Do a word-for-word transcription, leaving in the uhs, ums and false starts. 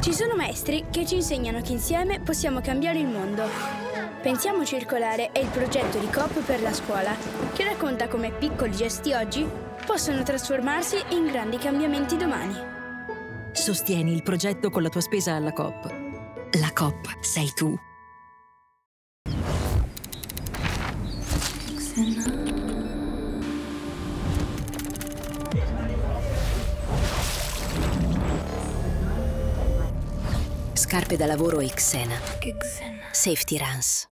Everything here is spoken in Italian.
Ci sono maestri che ci insegnano che insieme possiamo cambiare il mondo. Pensiamo Circolare è il progetto di Coop per la scuola, che racconta come piccoli gesti oggi possono trasformarsi in grandi cambiamenti domani. Sostieni il progetto con la tua spesa alla Coop. La Coop sei tu. Scarpe da lavoro Xena. Safety Runs.